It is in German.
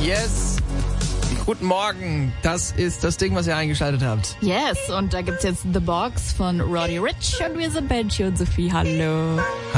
Yes. Guten Morgen. Das ist das Ding, was ihr eingeschaltet habt. Yes, und da gibt's jetzt The Box von Roddy Ricch und wir sind Benji und Sophie. Hallo.